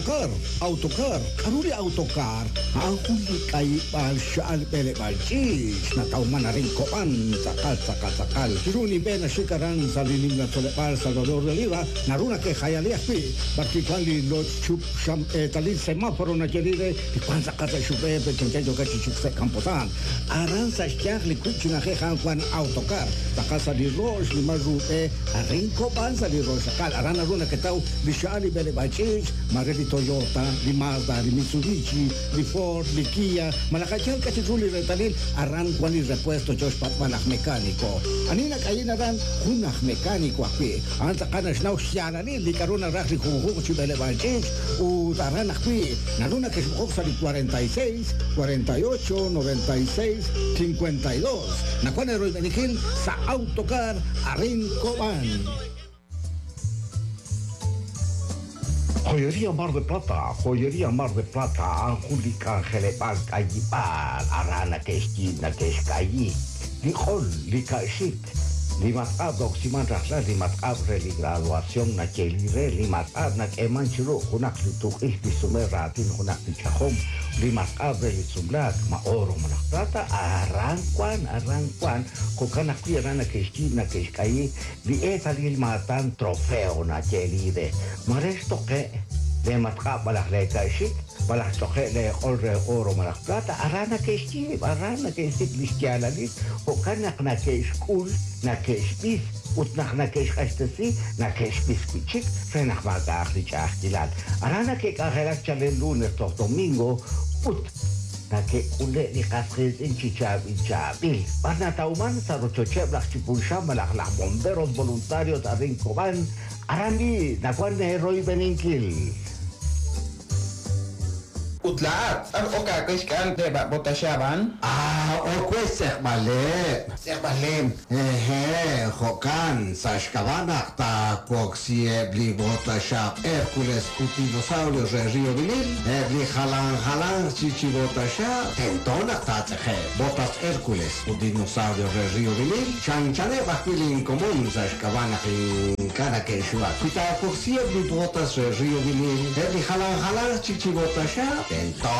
Car, autocar, karuli autocar, ang huli kay Balsyal Pele Balchis, na tauman na rin koan, sakal. Siruni Ben na sikaran sa linim na Solepar, Salvador de Oliva, naruna kay Hayaliakpi, bakikwan li lo chup sham talin semaforo na jelire, ikwan sa kasa shupe, petenchayo ka chichuk sa kampotan. Aran sa siyang likod na kay kwan autocar, saka sa di Roche, lima rupe, arin koan sa di Roche, sakal, aran naruna kitaw, Balsyal Pele Balchis, marili Toyota, di Mazda, di Mitsubishi, di Ford, di Kia, malakachal kasi suli retalil, aran kwan ni repuesto Diyos patmanak mekaniko. Anina kayo na ran, hunah mekaniko akwi. Ang takanas na usyana ni, di karoon na rakli kuhuk si Bele Balchis, u taran akwi. Naruna kismukok sa di 46, 48, 96, 52. Nakwan na ro'y manikil sa autocar, arin koban. Joyería Mar de Plata, Angélica Angelepal, Cayipal, Arana, Kestina, Kescayi, Lijol, Licaxit, Limatab, Oximan Rasla, Limatab, Religraduación, Nachelire, Limatab, Nakemanchiro, Hunak Litukis, Bisumeratin, Hunak Lichahom, Limatab, Relisumlak, Maoro, Manaplata, Arranquan, Cocanaqui, Arana, Kestina, Kescayi, Lieta, Lilmatan, Trofeo, Nachelire, Maresto que de matkap balak leka shik balak toke le olre oro malak plata arana ke shik listiala lit o kanak na ke school na ke spis utnak na ke khastasi na ke spis kuchik fenak maga akhli chahtilat arana ke kahelak chalen lunes to domingo ut na ke ule ni kasriz in chichabil barna tauman sa rochoche blak chipulsha malak la bomberos voluntarios arin koban arandi na kwan ne Roy Beninkil Utlaat, oka kishkan teba botasyaban. Okwe Sekbalem. Jokan, Sashkabanak, ta Coxie, Blibota Shap, Hércules, Dinosaurio, Río Vinil, Bli Jalan, Chichibota Shap, Tentona, Tatseje, Botas Hércules, Dinosaurio, Río Vinil, Chanchane, Bakilin Común, Sashkabanak, Kana Keshua, Pita Coxie, Blibotas, Río Vinil, Bli Jalan, Chichibota Shap, Tentona.